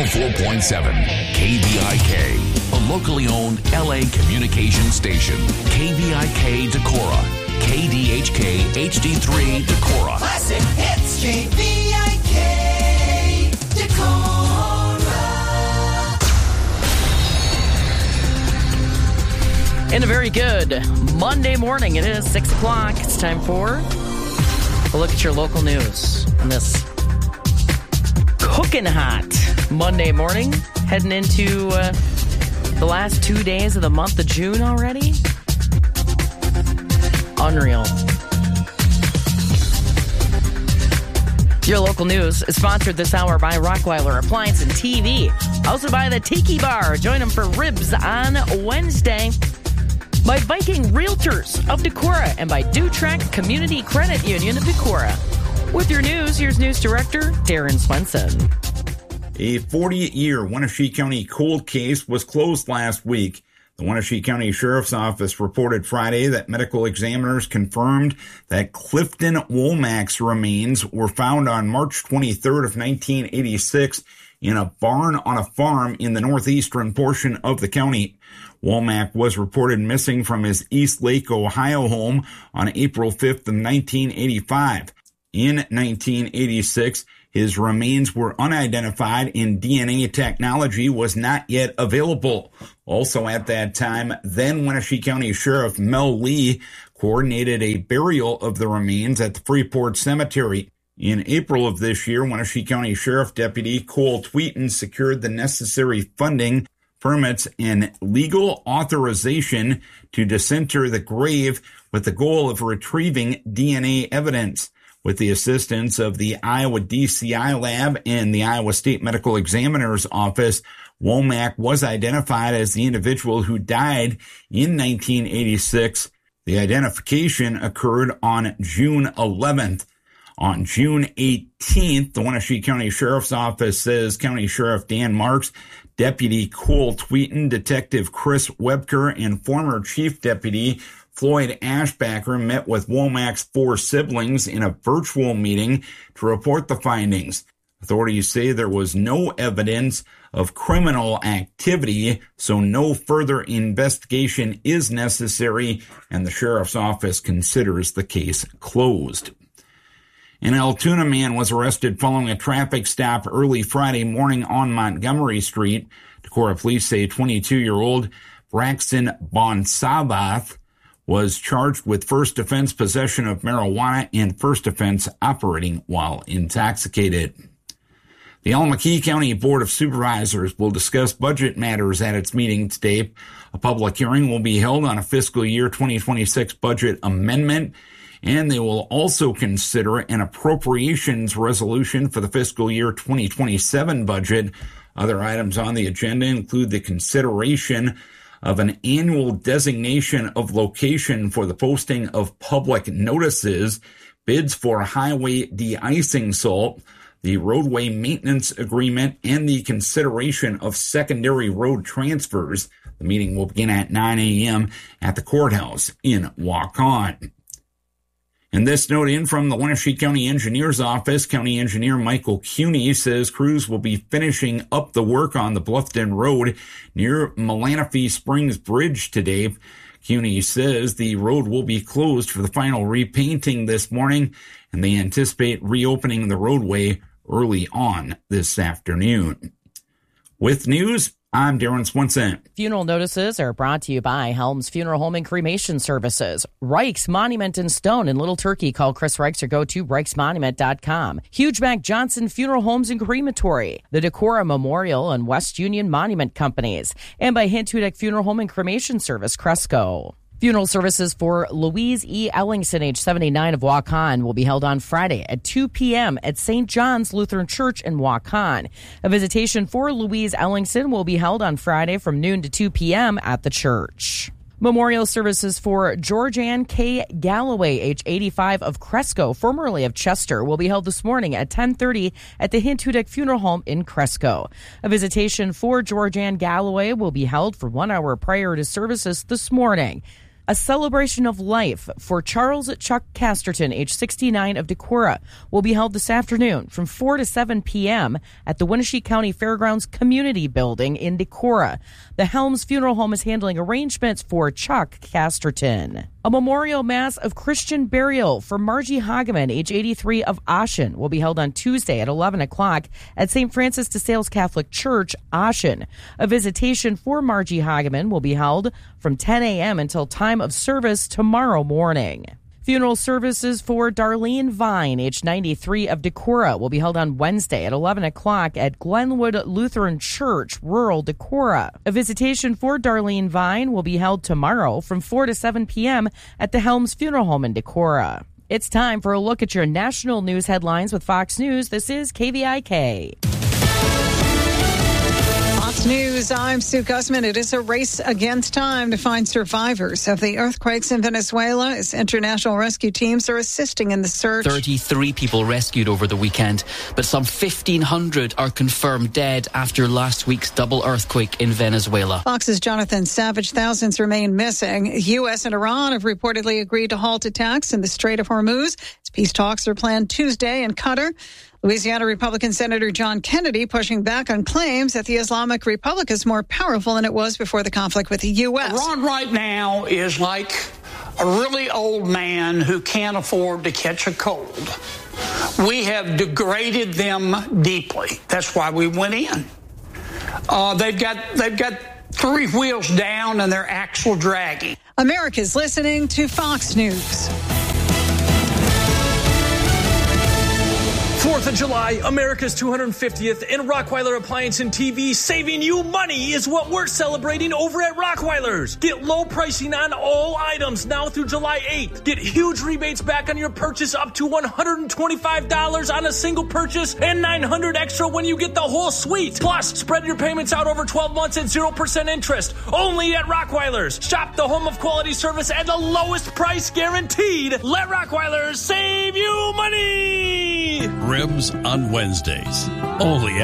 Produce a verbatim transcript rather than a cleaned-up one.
oh four point seven K V I K, a locally owned L A communication station. K V I K Decorah, K D H K H D three Decorah. Classic hits, K V I K Decorah. And a very good Monday morning. It is six o'clock. It's time for a look at your local news on this cooking hot Monday morning. Heading into uh, the last two days of the month of June already. Unreal. Your local news is sponsored this hour by Rockweiler Appliance and T V. Also by the Tiki Bar. Join them for ribs on Wednesday. By Viking Realtors of Decorah and by Dutrack Community Credit Union of Decorah. With your news, here's News Director Darren Swenson. A forty-year Wenatchee County cold case was closed last week. The Wenatchee County Sheriff's Office reported Friday that medical examiners confirmed that Clifton Womack's remains were found on March twenty-third of nineteen eighty-six in a barn on a farm in the northeastern portion of the county. Womack was reported missing from his East Lake, Ohio home on April fifth of nineteen eighty-five. In nineteen eighty-six, his remains were unidentified and D N A technology was not yet available. Also at that time, then Wenatchee County Sheriff Mel Lee coordinated a burial of the remains at the Freeport Cemetery. In April of this year, Wenatchee County Sheriff Deputy Cole Tweeten secured the necessary funding, permits, and legal authorization to disinter the grave with the goal of retrieving D N A evidence. With the assistance of the Iowa D C I Lab and the Iowa State Medical Examiner's Office, Womack was identified as the individual who died in nineteen eighty-six. The identification occurred on June eleventh. On June eighteenth, the Wenatchee County Sheriff's Office says County Sheriff Dan Marks, Deputy Cole Tweeten, Detective Chris Webker, and former Chief Deputy Floyd Ashbacker met with Womack's four siblings in a virtual meeting to report the findings. Authorities say there was no evidence of criminal activity, so no further investigation is necessary, and the sheriff's office considers the case closed. An Altoona man was arrested following a traffic stop early Friday morning on Montgomery Street. Decorah police say twenty-two-year-old Braxton Bonsabath was charged with first offense possession of marijuana and first offense operating while intoxicated. The Alamakee County Board of Supervisors will discuss budget matters at its meeting today. A public hearing will be held on a fiscal year twenty twenty-six budget amendment, and they will also consider an appropriations resolution for the fiscal year twenty twenty-seven budget. Other items on the agenda include the consideration of an annual designation of location for the posting of public notices, bids for highway de-icing salt, the roadway maintenance agreement, and the consideration of secondary road transfers. The meeting will begin at nine a.m. at the courthouse in Waukon. And this note in from the Wenatchee County Engineer's Office, County Engineer Michael Cuney says crews will be finishing up the work on the Bluffton Road near Melanophy Springs Bridge today. Cuney says the road will be closed for the final repainting this morning, and they anticipate reopening the roadway early on this afternoon. With news, I'm Darren Swenson. Funeral notices are brought to you by Helms Funeral Home and Cremation Services. Reich's Monument in Stone in Little Turkey. Call Chris Reichs or go to reichs monument dot com. Hugeback Johnson Funeral Homes and Crematory. The Decorah Memorial and West Union Monument Companies. And by Hint Hudak Funeral Home and Cremation Service, Cresco. Funeral services for Louise E. Ellingson, age seventy-nine, of Waukon, will be held on Friday at two p.m. at Saint John's Lutheran Church in Waukon. A visitation for Louise Ellingson will be held on Friday from noon to two p.m. at the church. Memorial services for Georgianne K. Galloway, age eighty-five, of Cresco, formerly of Chester, will be held this morning at ten thirty at the Hint Hudak Funeral Home in Cresco. A visitation for Georgianne Galloway will be held for one hour prior to services this morning. A celebration of life for Charles Chuck Casterton, age sixty-nine, of Decorah, will be held this afternoon from four to seven p.m. at the Wenatchee County Fairgrounds Community Building in Decorah. The Helms Funeral Home is handling arrangements for Chuck Casterton. A memorial mass of Christian burial for Margie Hageman, age eighty-three, of Ashen, will be held on Tuesday at eleven o'clock at Saint Francis de Sales Catholic Church, Ashen. A visitation for Margie Hageman will be held from ten a.m. until time of service tomorrow morning. Funeral services for Darlene Vine, age ninety-three, of Decorah, will be held on Wednesday at eleven o'clock at Glenwood Lutheran Church, rural Decorah. A visitation for Darlene Vine will be held tomorrow from four to seven p.m. at the Helms Funeral Home in Decorah. It's time for a look at your national news headlines with Fox News. This is K V I K. Fox News, I'm Sue Guzman. It is a race against time to find survivors of the earthquakes in Venezuela as international rescue teams are assisting in the search. thirty-three people rescued over the weekend, but some fifteen hundred are confirmed dead after last week's double earthquake in Venezuela. Fox's Jonathan Savage. Thousands remain missing. U S and Iran have reportedly agreed to halt attacks in the Strait of Hormuz. Peace talks are planned Tuesday in Qatar. Louisiana Republican Senator John Kennedy pushing back on claims that the Islamic Republic is more powerful than it was before the conflict with the U S. Iran right now is like a really old man who can't afford to catch a cold. We have degraded them deeply. That's why we went in. Uh, they've got they've got three wheels down and their axle dragging. America's listening to Fox News. fourth of July, America's two hundred fiftieth, and Rockweiler Appliance and T V saving you money is what we're celebrating over at Rockweiler's. Get low pricing on all items now through July eighth. Get huge rebates back on your purchase up to one hundred twenty-five dollars on a single purchase and nine hundred dollars extra when you get the whole suite. Plus, spread your payments out over twelve months at zero percent interest. Only at Rockweiler's. Shop the home of quality service at the lowest price guaranteed. Let Rockweiler's save you money. Ribs on Wednesdays. Only